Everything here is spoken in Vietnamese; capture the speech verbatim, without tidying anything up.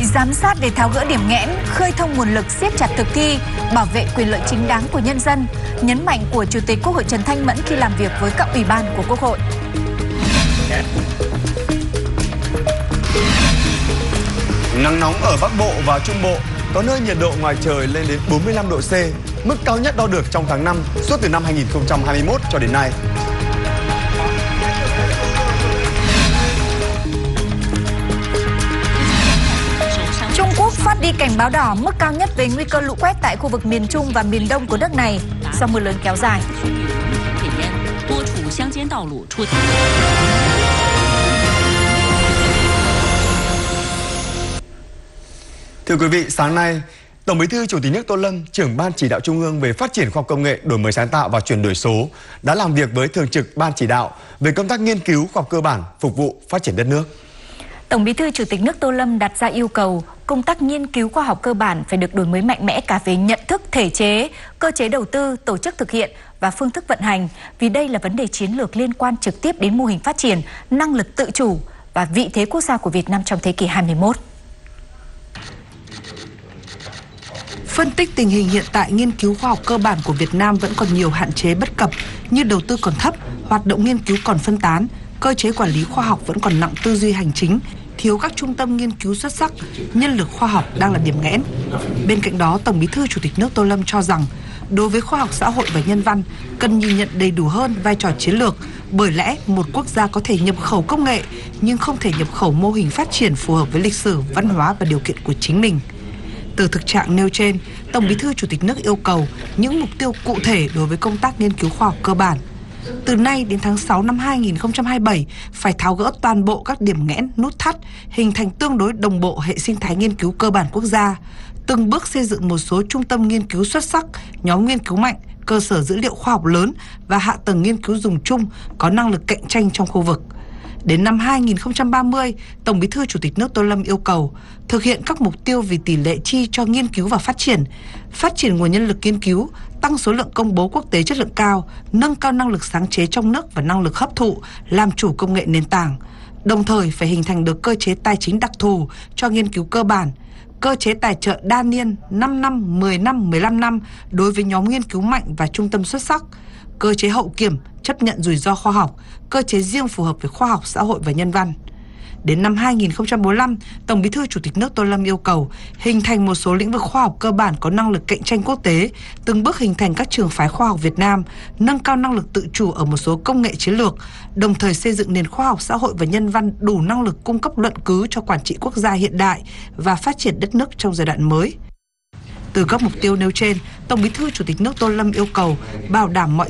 giám sát để tháo gỡ điểm nghẽn, khơi thông nguồn lực, siết chặt thực thi, bảo vệ quyền lợi chính đáng của nhân dân, nhấn mạnh của Chủ tịch Quốc hội Trần Thanh Mẫn khi làm việc với các ủy ban của Quốc hội. Nắng nóng ở Bắc Bộ và Trung Bộ, có nơi nhiệt độ ngoài trời lên đến bốn mươi lăm độ C, mức cao nhất đo được trong tháng năm suốt từ năm hai nghìn không trăm hai mươi mốt cho đến nay. Trung Quốc phát đi cảnh báo đỏ mức cao nhất về nguy cơ lũ quét tại khu vực miền Trung và miền Đông của nước này do mưa lớn kéo dài. Thưa quý vị, sáng nay, Tổng Bí thư Chủ tịch nước Tô Lâm, trưởng Ban Chỉ đạo Trung ương về phát triển khoa học công nghệ, đổi mới sáng tạo và chuyển đổi số đã làm việc với Thường trực Ban Chỉ đạo về công tác nghiên cứu khoa học cơ bản phục vụ phát triển đất nước. Tổng Bí thư Chủ tịch nước Tô Lâm đặt ra yêu cầu công tác nghiên cứu khoa học cơ bản phải được đổi mới mạnh mẽ cả về nhận thức, thể chế, cơ chế đầu tư, tổ chức thực hiện và phương thức vận hành, vì đây là vấn đề chiến lược liên quan trực tiếp đến mô hình phát triển, năng lực tự chủ và vị thế quốc gia của Việt Nam trong thế kỷ hai mươi mốt. Phân tích tình hình hiện tại, nghiên cứu khoa học cơ bản của Việt Nam vẫn còn nhiều hạn chế bất cập như đầu tư còn thấp, hoạt động nghiên cứu còn phân tán, cơ chế quản lý khoa học vẫn còn nặng tư duy hành chính, thiếu các trung tâm nghiên cứu xuất sắc, nhân lực khoa học đang là điểm nghẽn. Bên cạnh đó, Tổng Bí thư Chủ tịch nước Tô Lâm cho rằng, đối với khoa học xã hội và nhân văn, cần nhìn nhận đầy đủ hơn vai trò chiến lược, bởi lẽ một quốc gia có thể nhập khẩu công nghệ nhưng không thể nhập khẩu mô hình phát triển phù hợp với lịch sử, văn hóa và điều kiện của chính mình. Từ thực trạng nêu trên, Tổng Bí thư Chủ tịch nước yêu cầu những mục tiêu cụ thể đối với công tác nghiên cứu khoa học cơ bản. Từ nay đến tháng sáu năm hai nghìn không trăm hai mươi bảy, phải tháo gỡ toàn bộ các điểm nghẽn, nút thắt, hình thành tương đối đồng bộ hệ sinh thái nghiên cứu cơ bản quốc gia, từng bước xây dựng một số trung tâm nghiên cứu xuất sắc, nhóm nghiên cứu mạnh, cơ sở dữ liệu khoa học lớn và hạ tầng nghiên cứu dùng chung có năng lực cạnh tranh trong khu vực. Đến năm hai nghìn không trăm ba mươi, Tổng Bí thư Chủ tịch nước Tô Lâm yêu cầu thực hiện các mục tiêu vì tỷ lệ chi cho nghiên cứu và phát triển, phát triển nguồn nhân lực nghiên cứu, tăng số lượng công bố quốc tế chất lượng cao, nâng cao năng lực sáng chế trong nước và năng lực hấp thụ, làm chủ công nghệ nền tảng. Đồng thời phải hình thành được cơ chế tài chính đặc thù cho nghiên cứu cơ bản, cơ chế tài trợ đa niên năm năm, mười năm, mười lăm năm đối với nhóm nghiên cứu mạnh và trung tâm xuất sắc, cơ chế hậu kiểm, chấp nhận rủi ro khoa học, cơ chế riêng phù hợp với khoa học, xã hội và nhân văn. Đến năm hai nghìn không trăm bốn mươi lăm, Tổng Bí thư Chủ tịch nước Tô Lâm yêu cầu hình thành một số lĩnh vực khoa học cơ bản có năng lực cạnh tranh quốc tế, từng bước hình thành các trường phái khoa học Việt Nam, nâng cao năng lực tự chủ ở một số công nghệ chiến lược, đồng thời xây dựng nền khoa học xã hội và nhân văn đủ năng lực cung cấp luận cứ cho quản trị quốc gia hiện đại và phát triển đất nước trong giai đoạn mới. Từ các mục tiêu nêu trên, Tổng Bí thư Chủ tịch nước Tô Lâm yêu cầu bảo đảm mọi